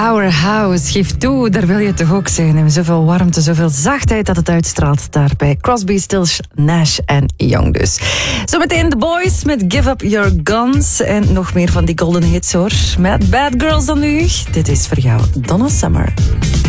Our house, geef toe, daar wil je toch ook zijn. En zoveel warmte, zoveel zachtheid dat het uitstraalt daar bij Crosby, Stills, Nash en Young dus. Zometeen The Boys met Give Up Your Guns. En nog meer van die golden hits hoor. Met Bad Girls dan nu. Dit is voor jou Donna Summer.